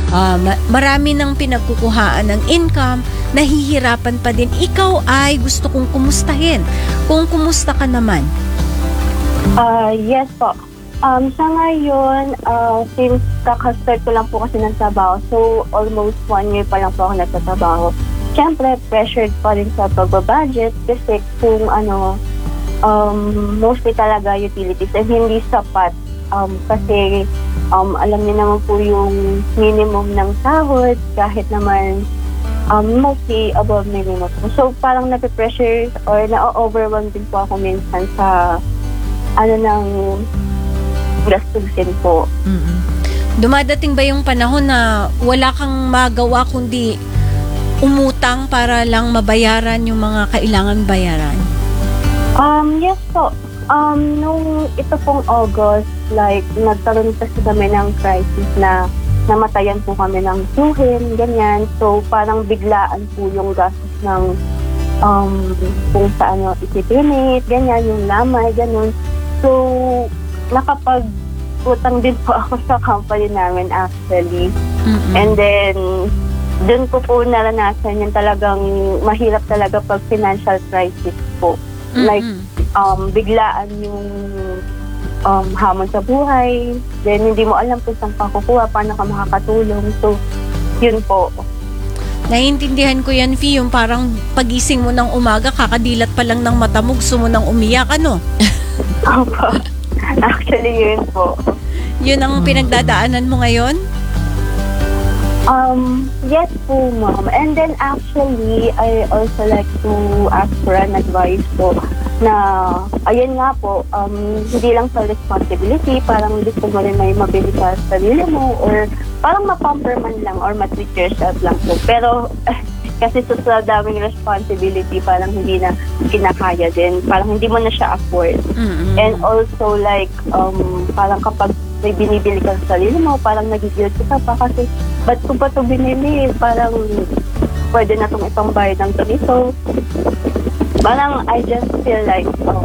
marami ng pinagkukuhaan ng income, nahihirapan pa din. Ikaw ay gusto kong kumustahin. Kung kumusta ka naman? Yes po. Sa ngayon, since kakastart ko lang po kasi ng trabaho, so almost 1 year pa lang po ako nagtatrabaho. Siyempre, pressured pa rin sa pagbabudget kasi kung mostly talaga utilities ay hindi sapat. Kasi alam niyo naman po yung minimum ng sahod kahit naman mostly above minimum. So parang nape-pressure or na-overwhelm din po ako minsan sa ng gastusin po. Mm-mm. Dumadating ba yung panahon na wala kang magawa kundi umutang para lang mabayaran yung mga kailangan bayaran? Yes po. Nung ito pong August, like, nagkaroon kasi kami ng crisis na namatayan po kami ng suhin, ganyan. So, parang biglaan po yung gastos ng kung saan isipinit, ganyan, yung lamay, ganun. So, nakapag-utang din po ako sa company namin actually. Mm-mm. And then, dun ko po naranasan yung talagang mahirap talaga pag financial crisis po. Mm-mm. Like, biglaan yung hamon sa buhay. Then, hindi mo alam kung saan ka kukuha, paano ka makakatulong. So, yun po. Naiintindihan ko yan, Fee, yung parang pagising mo ng umaga, kakadilat pa lang ng mata mo, gusto mo nang umiyak, ano? Opo. Actually, yun po. Yun ang pinagdadaanan mo ngayon? Yes po, ma'am. And then actually, I also like to ask for an advice po na, ayun nga po, hindi lang sa responsibility, parang gusto mo rin may mabili sa sarili mo or parang mapamper man lang or matreat yourself lang po. Pero, kasi sa daming responsibility, parang hindi na kinakaya din. Parang hindi mo na siya afford. Mm-mm. And also like, parang kapag may binibili ka sa sarili mo, parang nagigilty ka pa kasi ba't ko ba ito binili? Parang pwede na itong ipangbayad ng ganito. Parang I just feel like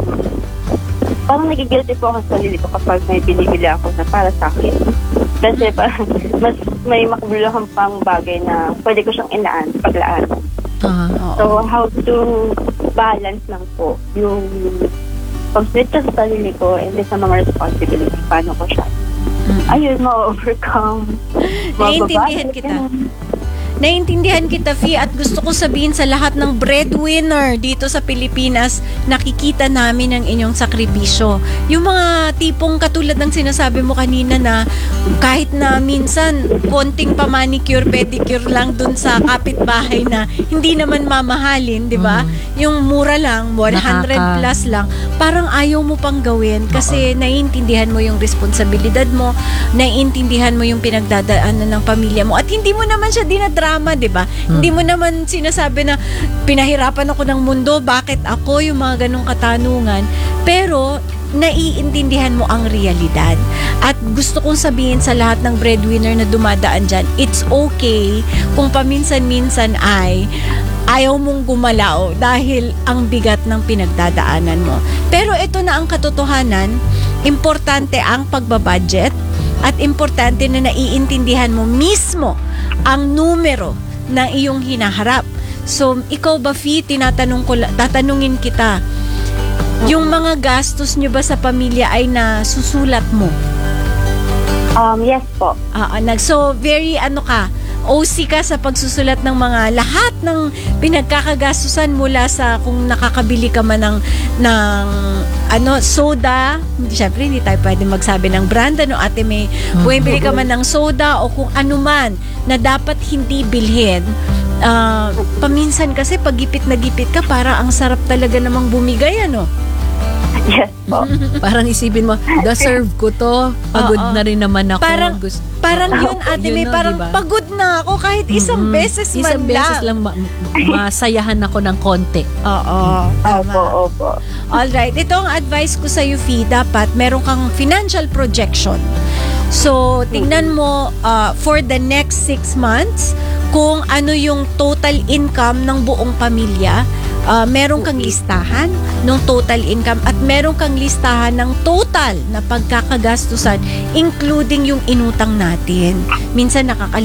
parang nagigilty po ako sa sarili ko kapag may binibili ako na para sa akin. Kasi parang mas may makabuluhan pang bagay na pwede ko siyang paglaan. So how to balance lang po yung pag-switch sa sarili ko and sa mga responsibility, paano ko siya ayun, ma-overcome. Naiintindihan kita. Naiintindihan kita, Fee, at gusto ko sabihin sa lahat ng breadwinner dito sa Pilipinas, nakikita namin ang inyong sakripisyo. Yung mga tipong katulad ng sinasabi mo kanina na kahit na minsan konting pa-manicure, pedicure lang dun sa kapitbahay na hindi naman mamahalin, di ba? Yung mura lang, 100 plus lang, parang ayaw mo pang gawin kasi naiintindihan mo yung responsibilidad mo, naiintindihan mo yung pinagdadaanan ng pamilya mo, at hindi mo naman siya drama, 'di ba? Hindi mo naman sinasabi na pinahirapan ako ng mundo, bakit ako, yung mga ganong katanungan. Pero naiintindihan mo ang realidad. At gusto kong sabihin sa lahat ng breadwinner na dumadaan dyan, it's okay kung paminsan-minsan ay ayaw mong gumalaw dahil ang bigat ng pinagdadaanan mo. Pero ito na ang katotohanan, importante ang pagbabudget at importante na naiintindihan mo mismo ang numero ng iyong hinaharap. So, ikaw ba, Fee, tatanungin kita, yung mga gastos nyo ba sa pamilya ay nasusulat mo? Yes po. So, very OC ka sa pagsusulat ng mga lahat ng pinagkakagastusan mula sa kung nakakabili ka man ng soda. Siyempre, hindi tayo pwede magsabi ng brand, ate May. Bumibili ka man ng soda o kung ano man na dapat hindi bilhin. Paminsan kasi pag gipit na gipit ka, para ang sarap talaga namang bumigay, Yes po. Parang isipin mo, deserve ko to. Pagod na rin naman ako. Parang yun, ate May, parang diba? Pagod na ako kahit isang beses man isang beses lang masayahan ako ng konti. Oo. Opo. Alright, ito ang advice ko sa iyo, Fee. Dapat meron kang financial projection. So, tingnan mo for the next 6 months kung ano yung total income ng buong pamilya. Meron kang listahan ng total income at meron kang listahan ng total na pagkakagastusan including yung inutang natin. Minsan